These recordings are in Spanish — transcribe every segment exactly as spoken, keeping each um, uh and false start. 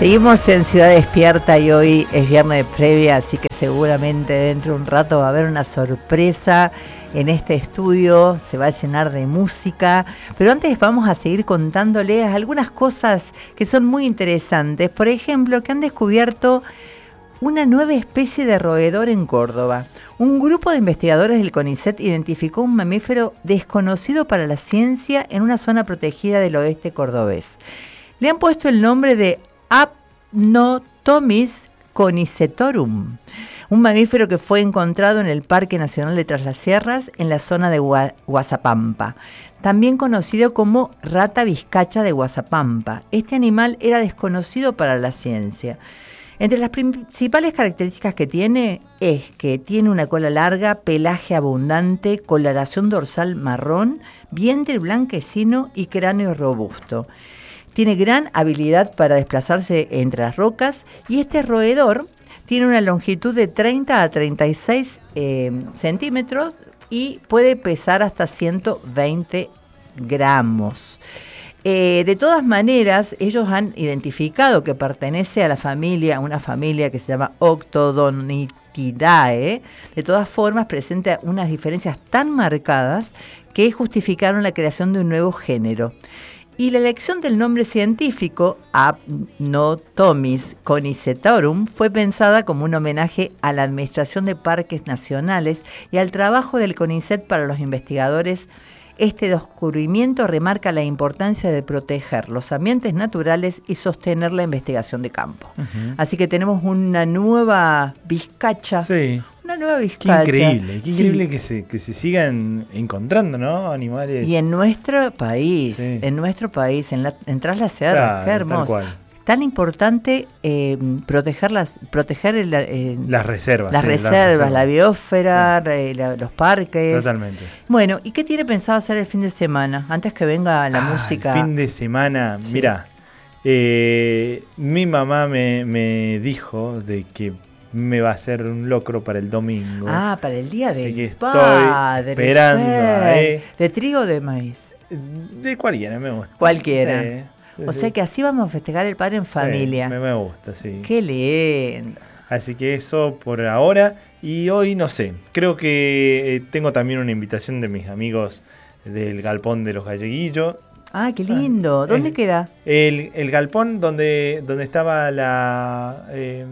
Seguimos en Ciudad Despierta y hoy es viernes de previa, así que seguramente dentro de un rato va a haber una sorpresa en este estudio, se va a llenar de música, pero antes vamos a seguir contándoles algunas cosas que son muy interesantes. Por ejemplo, que han descubierto una nueva especie de roedor en Córdoba. Un grupo de investigadores del CONICET identificó un mamífero desconocido para la ciencia en una zona protegida del oeste cordobés. Le han puesto el nombre de Apnotomys conicetorum, un mamífero que fue encontrado en el Parque Nacional de Tras las Sierras, en la zona de Guazapampa, también conocido como rata vizcacha de Guazapampa. Este animal era desconocido para la ciencia. Entre las principales características que tiene es que tiene una cola larga, pelaje abundante, coloración dorsal marrón, vientre blanquecino y cráneo robusto. Tiene gran habilidad para desplazarse entre las rocas y este roedor tiene una longitud de treinta a treinta y seis eh, centímetros y puede pesar hasta ciento veinte gramos. Eh, de todas maneras, ellos han identificado que pertenece a la familia, una familia que se llama Octodontidae. De todas formas, presenta unas diferencias tan marcadas que justificaron la creación de un nuevo género. Y la elección del nombre científico, Apnotomys conicetorum, fue pensada como un homenaje a la Administración de Parques Nacionales y al trabajo del CONICET para los investigadores. Este descubrimiento remarca la importancia de proteger los ambientes naturales y sostener la investigación de campo. Uh-huh. Así que tenemos una nueva vizcacha. Sí. Una nueva vizcacha. Qué increíble, qué increíble sí. que se que se sigan encontrando, ¿no? Animales. Y en nuestro país, sí. en nuestro país, en, la, en Tras las Sierras, claro, qué hermoso. Tan importante eh, proteger las proteger el, eh, las reservas, las, sí, reservas las reservas, la biosfera, sí. eh, la, los parques. Totalmente. Bueno, ¿y qué tiene pensado hacer el fin de semana? Antes que venga la ah, música. El fin de semana, sí. Mirá, eh, mi mamá me, me dijo de que me va a hacer un locro para el domingo. Ah, para el día del Así que padre. Estoy esperando, eh. ¿De trigo o de maíz? De cualquiera, me gusta. Cualquiera. Sí. Sí, o sí. sea que así vamos a festejar el padre en familia. Sí, me, me gusta, sí. Qué lindo. Así que eso por ahora. Y hoy no sé, creo que eh, tengo también una invitación de mis amigos del Galpón de los Galleguillos. Ah, qué lindo. ¿Dónde el, queda? El, el galpón donde, donde estaba la... Eh,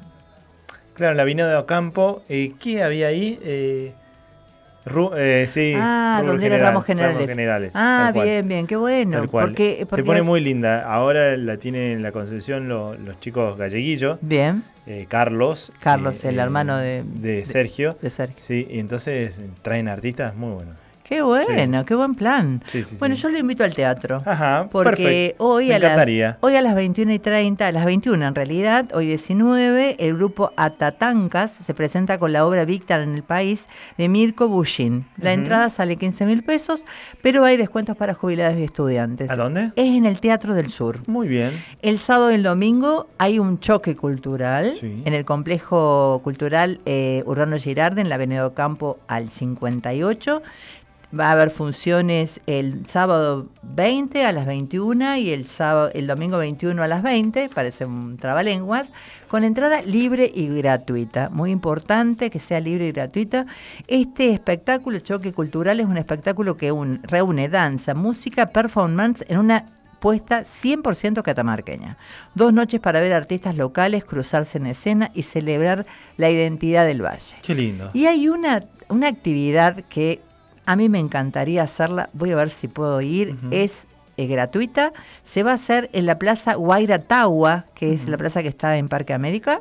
claro, la Avenida de Ocampo. Eh, ¿Qué había ahí? Eh, Ru, eh, sí, ah, donde eran ramos generales. Ramos generales. Ah, bien, bien, qué bueno. Porque, porque se pone es... muy linda. Ahora la tienen en la Concepción lo, los chicos galleguillos. Bien. Eh, Carlos. Carlos, eh, el eh, hermano de, de Sergio. De Sergio. Sí, y entonces traen artistas muy buenos. Qué bueno, sí. Qué buen plan. Sí, sí, bueno, sí. yo lo invito al teatro. Ajá, porque perfecto. hoy Me a, las, hoy a las veintiuna y treinta, a las veintiuna en realidad, hoy diecinueve, el grupo Atatancas se presenta con la obra Víctor en el país de Mirko Bushin. La uh-huh. entrada sale quince mil pesos, pero hay descuentos para jubilados y estudiantes. ¿A dónde? Es en el Teatro del Sur. Muy bien. El sábado y el domingo hay un choque cultural sí. en el complejo cultural eh, Urbano Girardi, en la Avenida Ocampo al cincuenta y ocho. Va a haber funciones el sábado veinte a las veintiuna y el sábado, el domingo veintiuno a las veinte, parece un trabalenguas, con entrada libre y gratuita. Muy importante que sea libre y gratuita. Este espectáculo, Choque Cultural, es un espectáculo que un, reúne danza, música, performance en una puesta cien por ciento catamarqueña. Dos noches para ver artistas locales, cruzarse en escena y celebrar la identidad del valle. Qué lindo. Y hay una, una actividad que a mí me encantaría hacerla, voy a ver si puedo ir, uh-huh. es eh, gratuita, se va a hacer en la Plaza Guairatagua, que uh-huh. es la plaza que está en Parque América,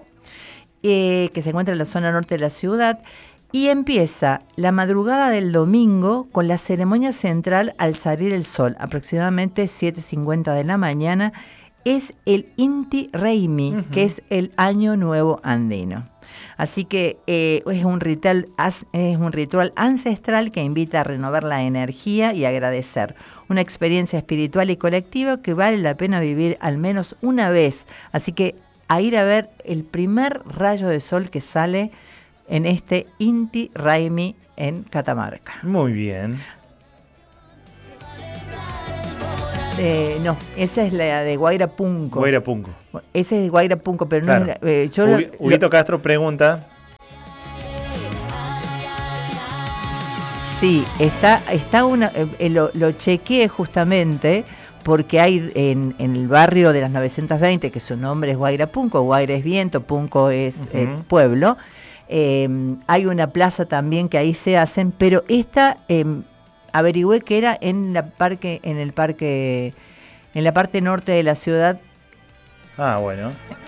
eh, que se encuentra en la zona norte de la ciudad, y empieza la madrugada del domingo con la ceremonia central al salir el sol, aproximadamente siete cincuenta de la mañana, es el Inti Raymi, uh-huh. que es el Año Nuevo Andino. Así que eh, es, un ritual, es un ritual ancestral que invita a renovar la energía y agradecer. Una experiencia espiritual y colectiva que vale la pena vivir al menos una vez. Así que a ir a ver el primer rayo de sol que sale en este Inti Raymi en Catamarca. Muy bien. Eh, no, esa es la de Guairapunco. Guairapunco. Esa es de Guairapunco, pero Claro. no es la, eh, yo Hugo- lo- Huguito lo- Castro pregunta. sí, está, está una, eh, lo, lo chequeé justamente porque hay en, en el barrio de las novecientos veinte, que su nombre es Guairapunco, Guaira es viento, Punco es Ujú. eh, pueblo. Eh, hay una plaza también que ahí se hacen, pero esta eh, averigüé que era en la parque, en el parque, en la parte norte de la ciudad. Ah, bueno.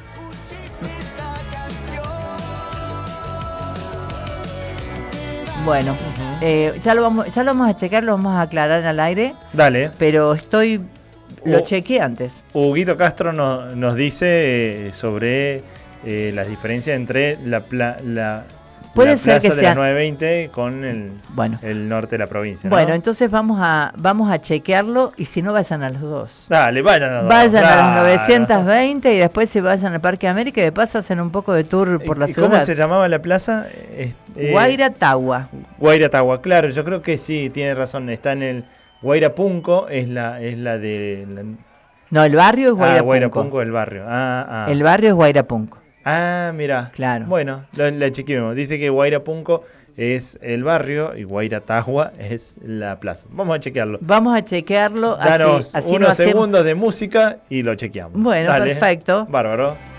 Bueno, Ujú. eh, ya lo vamos, ya lo vamos a checar, lo vamos a aclarar al aire, Dale. pero estoy, lo Oh. chequeé antes. Huguito Castro no- nos dice eh, sobre eh, las diferencias entre la, pla- la, Puede la ser plaza que de sea- las nueve veinte con el, Bueno. el norte de la provincia. ¿no? Bueno, entonces vamos a vamos a chequearlo y si no vayan a los dos. Dale, vayan a los dos, Vayan a las claro. novecientos veinte y después se vayan al Parque América y de paso hacen un poco de tour por la ¿Y ciudad. ¿Cómo se llamaba la plaza? Eh, eh, Guairatagua. Guairatagua, claro, yo creo que sí, tiene razón. Está en el Guairapunco, es la, es la de. La, No, el barrio es ah, Guairapunco. Guairapunco el barrio. Ah, ah. El barrio es Guairapunco. Ah, mira. Claro. Bueno, la, la chequeemos. Dice que Guairapunco es el barrio y Guairatagua es la plaza. Vamos a chequearlo. Vamos a chequearlo así, Danos así no unos hacemos. segundos de música y lo chequeamos. Bueno, Dale. perfecto. Bárbaro.